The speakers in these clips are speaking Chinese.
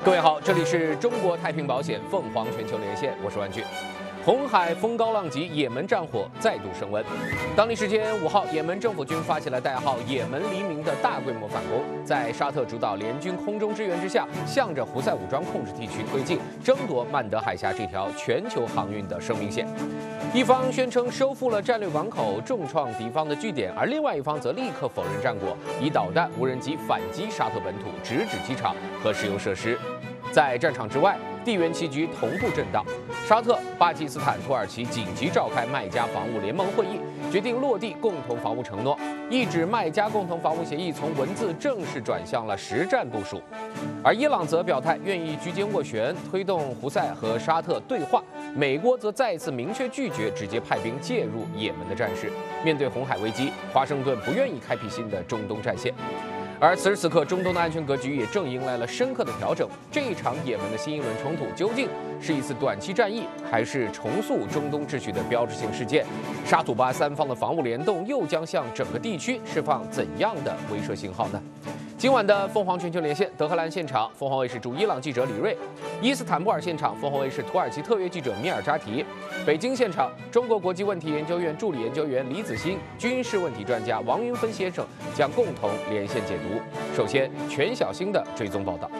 各位好，这里是中国太平保险凤凰全球连线，我是万俊。红海风高浪急，也门战火再度升温。当地时间5号，也门政府军发起了代号“也门黎明”的大规模反攻，在沙特主导联军空中支援之下，向着胡塞武装控制地区推进，争夺曼德海峡这条全球航运的生命线。一方宣称收复了战略港口，重创敌方的据点，而另外一方则立刻否认战果，以导弹、无人机反击沙特本土，直指机场和石油设施。在战场之外，地缘棋局同步震荡。沙特、巴基斯坦、土耳其紧急召开麦加防务联盟会议，决定落地共同防务承诺，意指麦加共同防务协议从文字正式转向了实战部署。而伊朗则表态愿意居间斡旋，推动胡塞和沙特对话。美国则再次明确拒绝直接派兵介入也门的战事。面对红海危机，华盛顿不愿意开辟新的中东战线。而此时此刻，中东的安全格局也正迎来了深刻的调整。这一场也门的新一轮冲突，究竟是一次短期战役，还是重塑中东秩序的标志性事件？沙土巴三方的防务联动又将向整个地区释放怎样的威慑信号呢？今晚的凤凰全球连线，德黑兰现场，凤凰卫视驻伊朗记者李锐；伊斯坦布尔现场，凤凰卫视土耳其特约记者米尔扎提；北京现场，中国国际问题研究院助理研究员李子欣、军事问题专家王云芬先生将共同连线解读。首先，全小星的追踪报道。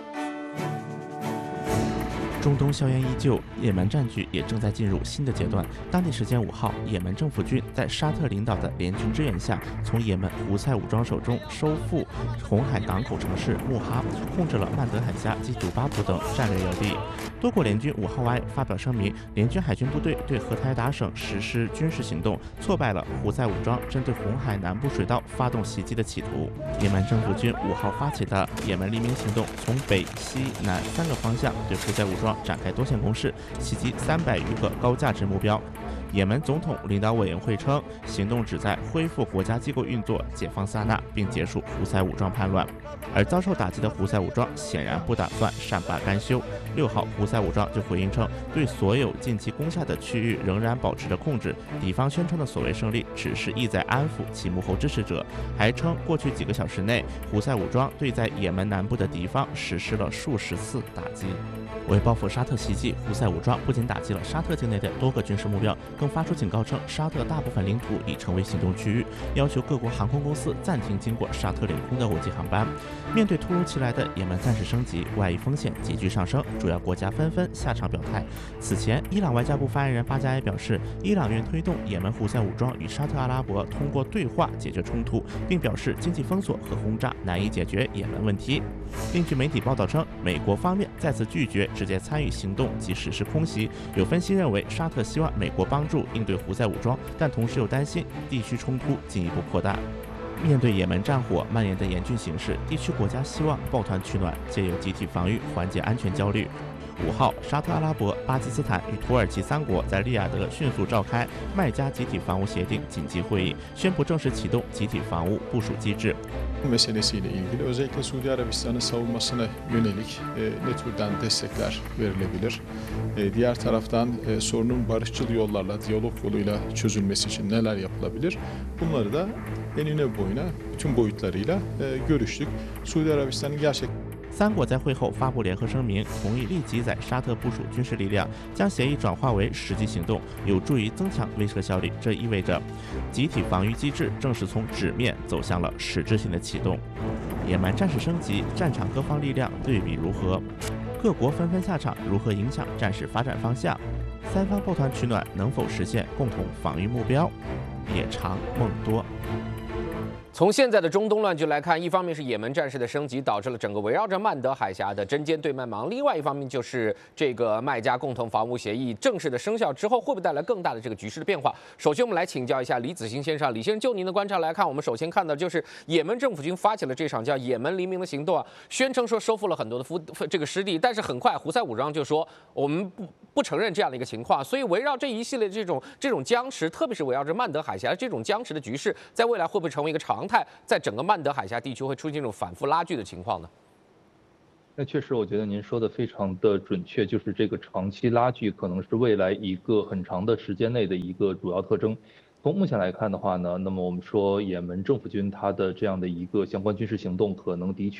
中东硝烟依旧，也门战局也正在进入新的阶段。当地时间5号，也门政府军在沙特领导的联军支援下，从也门胡塞武装手中收复红海港口城市穆哈，控制了曼德海峡及杜巴普等战略要地。多国联军5号外发表声明，联军海军部队对荷台达省实施军事行动，挫败了胡塞武装针对红海南部水道发动袭击的企图。也门政府军5号发起的也门黎明行动，从北、西、南3个方向对胡塞武装展开多线攻势，袭击300余个高价值目标。也门总统领导委员会称，行动旨在恢复国家机构运作、解放萨那，并结束胡塞武装叛乱。而遭受打击的胡塞武装显然不打算善罢甘休。6号，胡塞武装就回应称，对所有近期攻下的区域仍然保持着控制。敌方宣称的所谓胜利，只是意在安抚其幕后支持者，还称过去几个小时内，胡塞武装对在也门南部的敌方实施了数十次打击。为报复沙特袭击，胡塞武装不仅打击了沙特境内的多个军事目标，更发出警告称，沙特大部分领土已成为行动区域，要求各国航空公司暂停经过沙特领空的国际航班。面对突如其来的也门战事升级，外溢风险急剧上升，主要国家纷纷下场表态。此前，伊朗外交部发言人巴加耶表示，伊朗愿推动也门胡塞武装与沙特阿拉伯通过对话解决冲突，并表示经济封锁和轰炸难以解决也门问题。另据媒体报道称，美国方面再次拒绝直接参与行动及实施空袭。有分析认为，沙特希望美国帮助应对胡塞武装，但同时又担心地区冲突进一步扩大。面对也门战火蔓延的严峻形势，地区国家希望抱团取暖，借由集体防御缓解安全焦虑。5号，沙特阿拉伯、巴基斯坦与土耳其3国在利雅得迅速召开麦加集体防务协定紧急会议，宣布正式启动集体防务部署机制。 meselesiyle ilgili özellikle Suudi Arabistan'ın savunmasına yönelik ne türden destekler verilebilir? Diğer taraftan sorunun barışçıl yollarla, diyalog yoluyla çözülmesi için neler yapılabilir? Bunları da enine boyuna bütün boyutlarıyla görüştük. Suudi Arabistan'ın gerçekten 3国在会后发布联合声明，同意立即在沙特部署军事力量，将协议转化为实际行动，有助于增强威慑效率。这意味着集体防御机制正式从纸面走向了实质性的启动。也门战事升级，战场各方力量对比如何？各国纷纷下场，如何影响战事发展方向？三方抱团取暖，能否实现共同防御目标？夜长梦多。 从现在的中东乱局来看，一方面是也门战事的升级，导致了整个围绕着曼德海峡的针尖对麦芒；另外一方面就是这个麦加共同防务协议正式的生效之后，会不会带来更大的这个局势的变化？首先，我们来请教一下李子欣先生。李先生，就您的观察来看，我们首先看到就是也门政府军发起了这场叫也门黎明的行动啊，宣称说收复了很多的这个失地，但是很快胡塞武装就说我们不承认这样的一个情况，所以围绕这一系列这种僵持，特别是围绕着曼德海峡这种僵持的局势，在未来会不会成为一个常态？在整个曼德海峡地区会出现这种反复拉锯的情况呢？ 那确实，我觉得您说的非常的准确，就是这个长期拉锯可能是未来一个很长的时间内的一个主要特征。从目前来看的话呢，那么我们说也门政府军它的这样的一个相关军事行动，可能的确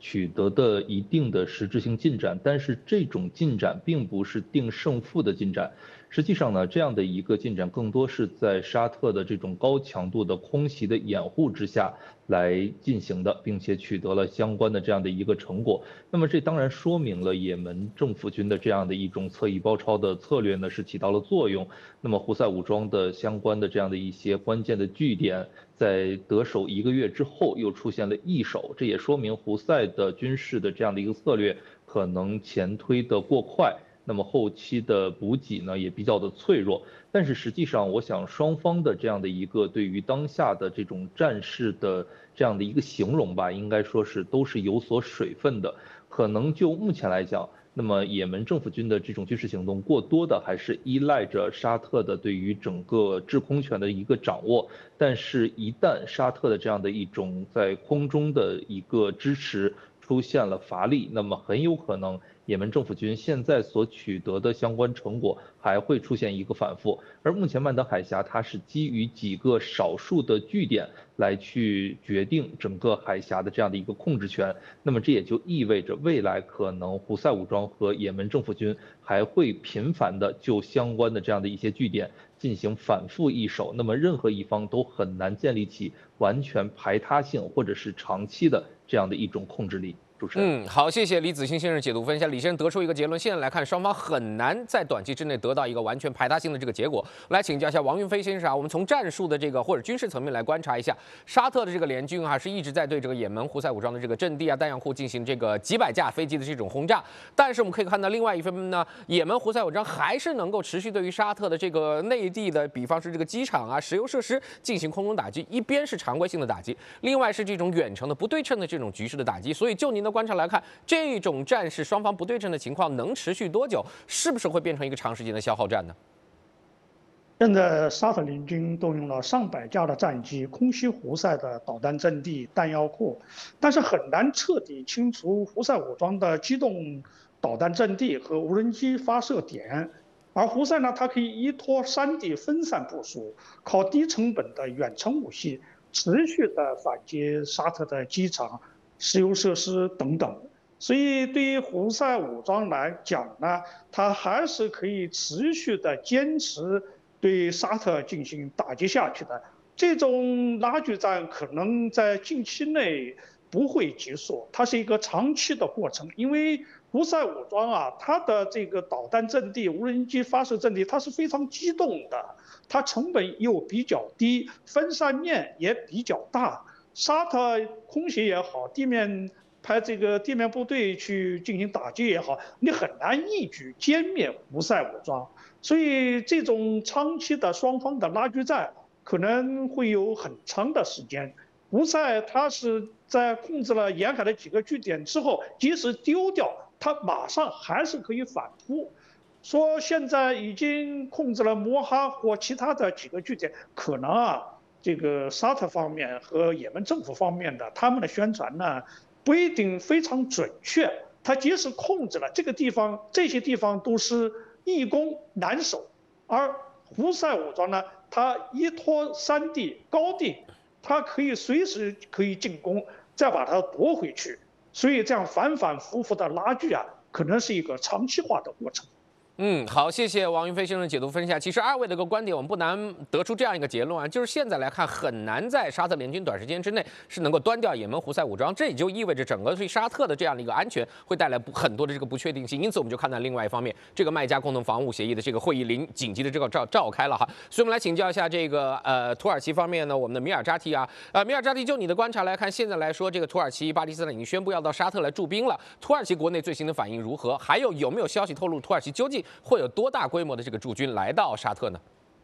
取得的一定的实质性进展，但是这种进展并不是定胜负的进展。实际上呢，这样的一个进展更多是在沙特的这种高强度的空袭的掩护之下来进行的，并且取得了相关的这样的一个成果。那么这当然说明了也门政府军的这样的一种侧翼包抄的策略呢是起到了作用。那么胡塞武装的相关的这样的一些关键的据点，在得手1个月之后又出现了易手，这也说明胡塞的军事的这样的一个策略可能前推的过快。那么后期的补给呢也比较的脆弱，但是实际上我想双方的这样的一个对于当下的这种战事的这样的一个形容吧，应该说是都是有所水分的。可能就目前来讲，那么也门政府军的这种军事行动过多的还是依赖着沙特的对于整个制空权的一个掌握，但是一旦沙特的这样的一种在空中的一个支持出现了乏力，那么很有可能也门政府军现在所取得的相关成果还会出现一个反复。而目前曼德海峡它是基于几个少数的据点来去决定整个海峡的这样的一个控制权，那么这也就意味着未来可能胡塞武装和也门政府军还会频繁的就相关的这样的一些据点进行反复易手，那么任何一方都很难建立起完全排他性或者是长期的这样的一种控制力。主持人， 好，谢谢李子欣先生解读分析。李先生得出一个结论，现在来看，双方很难在短期之内得到一个完全排他性的这个结果。来请教一下王云飞先生啊，我们从战术的这个或者军事层面来观察一下，沙特的这个联军啊，是一直在对这个也门胡塞武装的这个阵地啊、弹药库进行这个几百架飞机的这种轰炸。但是我们可以看到，另外一方面呢，也门胡塞武装还是能够持续对于沙特的这个内地的，比方是这个机场啊、石油设施进行空中打击，一边是常规性的打击，另外是这种远程的不对称的这种局势的打击。所以就您的观察来看，这种战事双方不对称的情况能持续多久？是不是会变成一个长时间的消耗战呢？ 现在沙特联军动用了上百架的战机空袭胡塞的导弹阵地、弹药库，但是很难彻底清除胡塞武装的机动导弹阵地和无人机发射点。而胡塞呢，它可以依托山地分散部署，靠低成本的远程武器持续的反击沙特的机场、石油设施等等。所以对于胡塞武装来讲呢，它还是可以持续的坚持对沙特进行打击下去的。这种拉锯战可能在近期内不会结束，它是一个长期的过程。因为胡塞武装啊，它的这个导弹阵地、无人机发射阵地，它是非常机动的，它成本又比较低，分散面也比较大。沙特空袭也好，地面派这个地面部队去进行打击也好，你很难一举歼灭胡塞武装。所以这种长期的双方的拉锯战可能会有很长的时间。胡塞他是在控制了沿海的几个据点之后，即使丢掉，他马上还是可以反扑。说现在已经控制了摩哈或其他的几个据点，可能啊，这个沙特方面和也门政府方面的他们的宣传呢，不一定非常准确。他即使控制了这个地方，这些地方都是易攻难守，而胡塞武装呢，他依托山地高地，他可以随时可以进攻，再把它夺回去。所以这样反反复复的拉锯啊，可能是一个长期化的过程。 好，谢谢王云飞先生的解读分析。其实二位的一个观点，我们不难得出这样一个结论啊，就是现在来看，很难在沙特联军短时间之内是能够端掉也门胡塞武装，这也就意味着整个对沙特的这样的一个安全会带来很多的这个不确定性。因此，我们就看到另外一方面，这个麦加共同防务协议的这个会议紧急的这个召开了哈。所以我们来请教一下这个土耳其方面呢，我们的米尔扎提啊，米尔扎提，就你的观察来看，现在来说，这个土耳其、巴基斯坦已经宣布要到沙特来驻兵了，土耳其国内最新的反应如何？还有没有消息透露土耳其究竟会有多大规模的这个驻军来到沙特呢？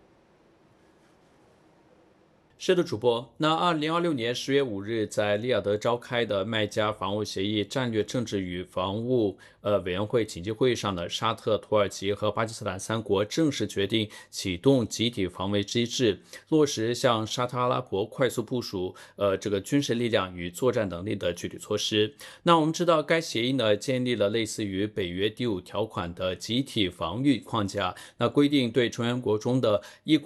是的，主播。那2026年10月5日在利雅得召开的麦加防务协议战略政治与防务委员会紧急会议上呢，沙特、土耳其和巴基斯坦3国正式决定启动集体防卫机制，落实向沙特阿拉伯快速部署这个军事力量与作战能力的具体措施。那我们知道，该协议呢建立了类似于北约第5条款的集体防御框架，那规定对成员国中的一